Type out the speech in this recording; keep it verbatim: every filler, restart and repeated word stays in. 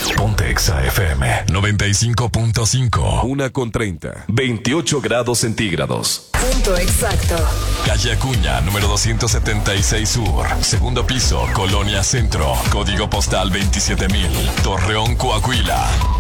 Ponte Exa F M noventa y cinco punto cinco. Una con treinta. veintiocho grados centígrados. Punto exacto. Calle Acuña, número doscientos setenta y seis Sur. Segundo piso, Colonia Centro. Código postal veintisiete mil. Torreón, Coahuila.